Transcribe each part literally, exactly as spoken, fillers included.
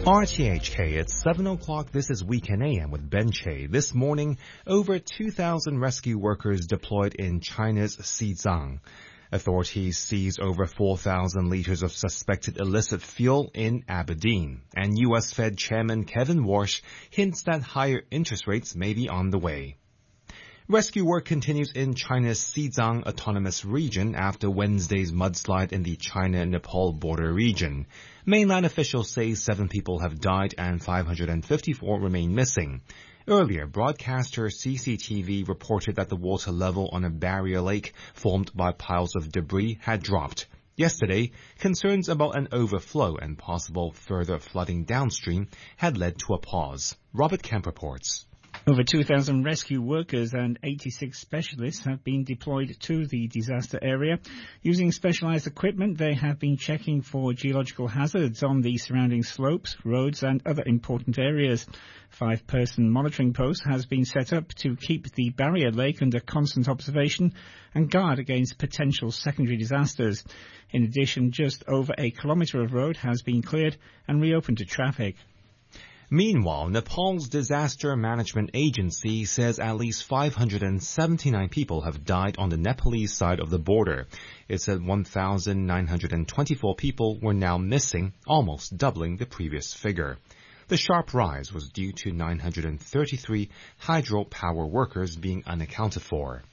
R T H K, it's seven o'clock. This is Weekend A M with Ben Che. This morning, over two thousand rescue workers deployed in China's Xizang. Authorities seized over four thousand liters of suspected illicit fuel in Aberdeen. And U S Fed Chairman Kevin Warsh hints that higher interest rates may be on the way. Rescue work continues in China's Xizang Autonomous Region after Wednesday's mudslide in the China-Nepal border region. Mainland officials say seven people have died and five hundred fifty-four remain missing. Earlier, broadcaster C C T V reported that the water level on a barrier lake formed by piles of debris had dropped. Yesterday, concerns about an overflow and possible further flooding downstream had led to a pause. Robert Kemp reports. Over two thousand rescue workers and eighty-six specialists have been deployed to the disaster area. Using specialized equipment, they have been checking for geological hazards on the surrounding slopes, roads and other important areas. Five-person monitoring post has been set up to keep the barrier lake under constant observation and guard against potential secondary disasters. In addition, just over a kilometre of road has been cleared and reopened to traffic. Meanwhile, Nepal's Disaster Management Agency says at least five hundred seventy-nine people have died on the Nepalese side of the border. It said one thousand nine hundred twenty-four people were now missing, almost doubling the previous figure. The sharp rise was due to nine hundred thirty-three hydropower workers being unaccounted for.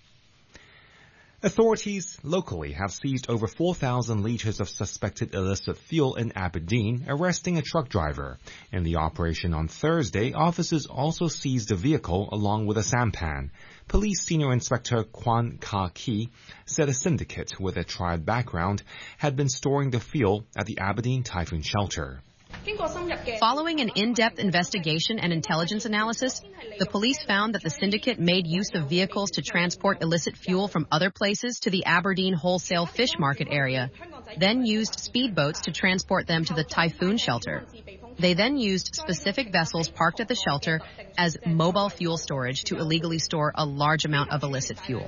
Authorities locally have seized over four thousand liters of suspected illicit fuel in Aberdeen, arresting a truck driver. In the operation on Thursday, officers also seized a vehicle along with a sampan. Police Senior Inspector Kwan Ka-ki said a syndicate with a triad background had been storing the fuel at the Aberdeen Typhoon Shelter. Following an in-depth investigation and intelligence analysis, the police found that the syndicate made use of vehicles to transport illicit fuel from other places to the Aberdeen wholesale fish market area, then used speedboats to transport them to the Typhoon Shelter. They then used specific vessels parked at the shelter as mobile fuel storage to illegally store a large amount of illicit fuel.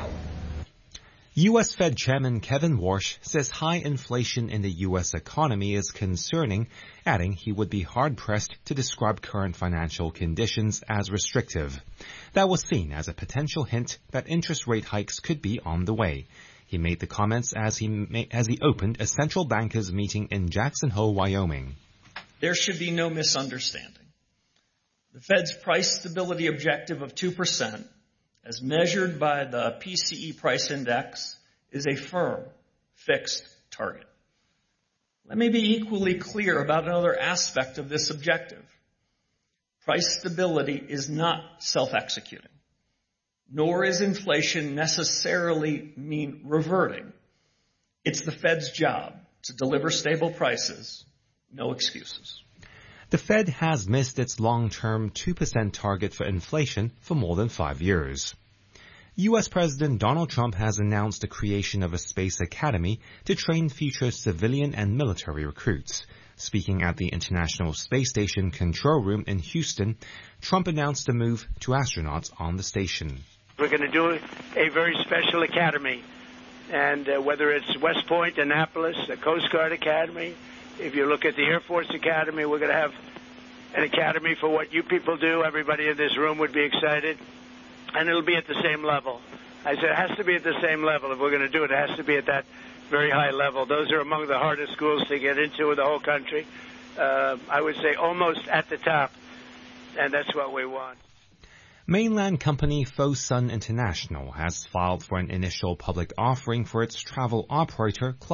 U S Fed Chairman Kevin Warsh says high inflation in the U S economy is concerning, adding he would be hard-pressed to describe current financial conditions as restrictive. That was seen as a potential hint that interest rate hikes could be on the way. He made the comments as he ma- as he opened a central bankers meeting in Jackson Hole, Wyoming. There should be no misunderstanding. The Fed's price stability objective of two percent as measured by the P C E price index, is a firm, fixed target. Let me be equally clear about another aspect of this objective. Price stability is not self-executing, nor is inflation necessarily mean reverting. It's the Fed's job to deliver stable prices, no excuses. The Fed has missed its long-term two percent target for inflation for more than five years. U S President Donald Trump has announced the creation of a space academy to train future civilian and military recruits. Speaking at the International Space Station control room in Houston, Trump announced the move to astronauts on the station. We're going to do a very special academy, and uh, whether it's West Point, Annapolis, the Coast Guard Academy, if you look at the Air Force Academy, we're going to have an academy for what you people do. Everybody in this room would be excited. And it'll be at the same level. I said it has to be at the same level. If we're going to do it, it has to be at that very high level. Those are among the hardest schools to get into in the whole country. Uh, I would say almost at the top. And that's what we want. Mainland company Fosun International has filed for an initial public offering for its travel operator, Club